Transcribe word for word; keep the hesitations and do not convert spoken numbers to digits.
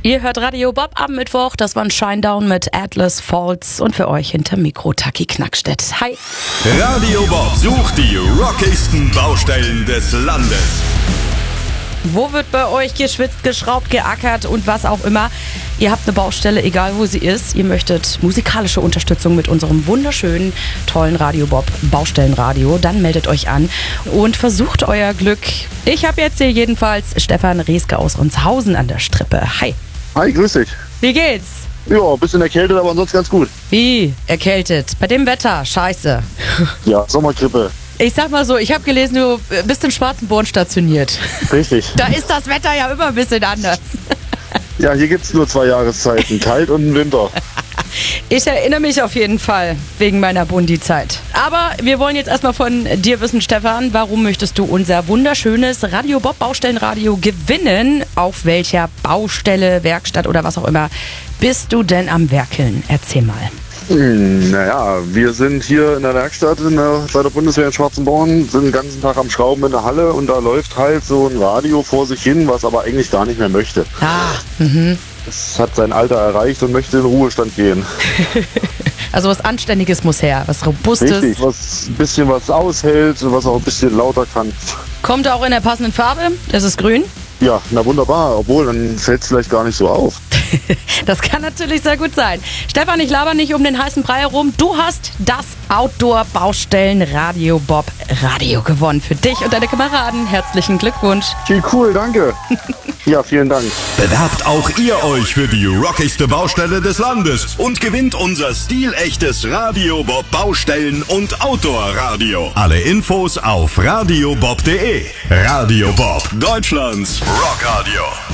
Ihr hört Radio Bob am Mittwoch. Das war ein Shinedown mit Atlas Falls und für euch hinter Mikro Taki Knackstedt. Hi. Radio Bob sucht die rockigsten Baustellen des Landes. Wo wird bei euch geschwitzt, geschraubt, geackert und was auch immer? Ihr habt eine Baustelle, egal wo sie ist. Ihr möchtet musikalische Unterstützung mit unserem wunderschönen, tollen Radio Bob Baustellenradio. Dann meldet euch an und versucht euer Glück. Ich habe jetzt hier jedenfalls Stefan Reeske aus Rundshausen an der Strippe. Hi. Hi, grüß dich. Wie geht's? Ja, ein bisschen erkältet, aber ansonsten ganz gut. Wie? Erkältet? Bei dem Wetter? Scheiße. Ja, Sommergrippe. Ich sag mal so, ich habe gelesen, du bist in Schwarzenborn stationiert. Richtig. Da ist das Wetter ja immer ein bisschen anders. Ja, hier gibt's nur zwei Jahreszeiten, kalt und Winter. Ich erinnere mich auf jeden Fall wegen meiner Bundi-Zeit. Aber wir wollen jetzt erstmal von dir wissen, Stefan, warum möchtest du unser wunderschönes Radio Bob Baustellenradio gewinnen? Auf welcher Baustelle, Werkstatt oder was auch immer bist du denn am Werkeln? Erzähl mal. Hm, naja, wir sind hier in der Werkstatt in der, bei der Bundeswehr in Schwarzenborn, sind den ganzen Tag am Schrauben in der Halle und da läuft halt so ein Radio vor sich hin, was aber eigentlich gar nicht mehr möchte. Ah, mhm. Es hat sein Alter erreicht und möchte in den Ruhestand gehen. Also was Anständiges muss her, was Robustes. Richtig, was ein bisschen was aushält und was auch ein bisschen lauter kann. Kommt auch in der passenden Farbe, das ist grün. Ja, na wunderbar, obwohl dann fällt es vielleicht gar nicht so auf. Das kann natürlich sehr gut sein. Stefan, ich laber nicht um den heißen Brei herum. Du hast das Outdoor-Baustellen-Radio Bob Radio gewonnen. Für dich und deine Kameraden. Herzlichen Glückwunsch. Viel cool, danke. Ja, vielen Dank. Bewerbt auch ihr euch für die rockigste Baustelle des Landes und gewinnt unser stilechtes Radio Bob Baustellen- und Outdoor-Radio. Alle Infos auf radiobob punkt de. Radio Bob, Deutschlands Rockradio.